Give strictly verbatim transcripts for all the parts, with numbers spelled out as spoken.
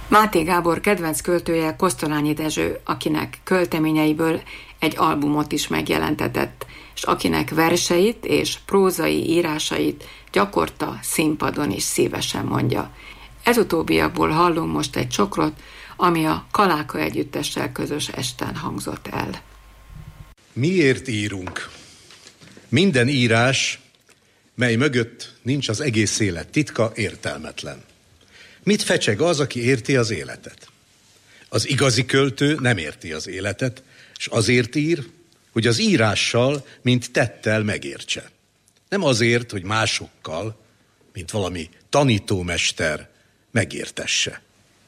Máté Gábor kedvenc költője Kosztolányi Dezső, akinek költeményeiből egy albumot is megjelentetett, és akinek verseit és prózai írásait gyakorta színpadon is szívesen mondja. Ez utóbbiakból hallunk most egy csokrot, ami a Kaláka együttessel közös esten hangzott el. Miért írunk? Minden írás, mely mögött nincs az egész élet titka, értelmetlen. Mit fecseg az, aki érti az életet? Az igazi költő nem érti az életet, és azért ír, hogy az írással, mint tettel megértse. Nem azért, hogy másokkal, mint valami tanítómester megértesse.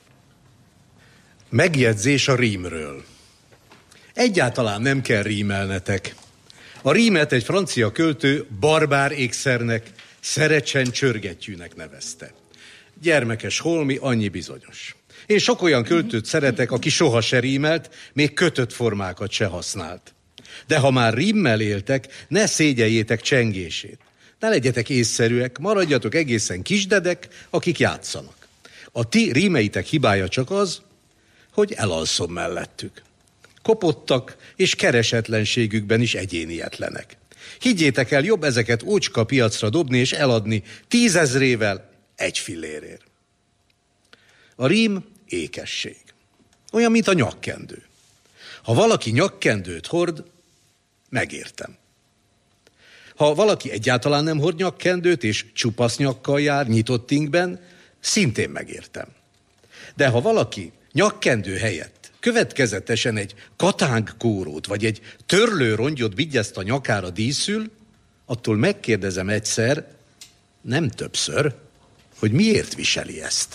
Megjegyzés a rímről. Egyáltalán nem kell rímelnetek. A rímet egy francia költő barbár ékszernek, szerecsen csörgettyűnek nevezte. Gyermekes holmi, annyi bizonyos. Én sok olyan költőt szeretek, aki soha se rímelt, még kötött formákat se használt. De ha már rímmel éltek, ne szégyeljétek csengését. Ne legyetek észszerűek, maradjatok egészen kisdedek, akik játszanak. A ti rímeitek hibája csak az, hogy elalszom mellettük. Kopottak, és keresetlenségükben is egyénietlenek. Higgyétek el, jobb ezeket ócska piacra dobni és eladni tízezrével egy fillérért. A rím ékesség. Olyan, mint a nyakkendő. Ha valaki nyakkendőt hord, megértem. Ha valaki egyáltalán nem hord nyakkendőt, és csupasz nyakkal jár, nyitott ingben, szintén megértem. De ha valaki nyakkendő helyett következetesen egy katángkórót, vagy egy törlőrongyot vigyezt a nyakára díszül, attól megkérdezem egyszer, nem többször, hogy miért viseli ezt.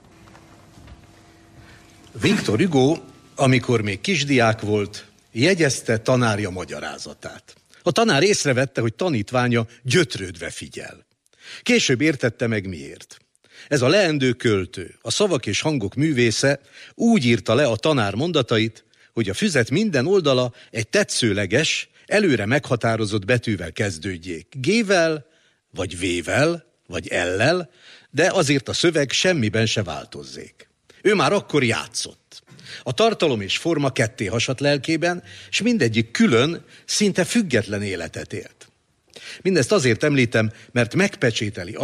Victor Hugo, amikor még kisdiák volt, jegyezte tanárja magyarázatát. A tanár észrevette, hogy tanítványa gyötrődve figyel. Később értette meg miért. Ez a leendő költő, a szavak és hangok művésze úgy írta le a tanár mondatait, hogy a füzet minden oldala egy tetszőleges, előre meghatározott betűvel kezdődjék. G-vel, vagy V-vel, vagy L-lel, de azért a szöveg semmiben se változzék. Ő már akkor játszott. A tartalom és forma ketté hasadt lelkében, és mindegyik külön, szinte független életet élt. Mindezt azért említem, mert megpecsételi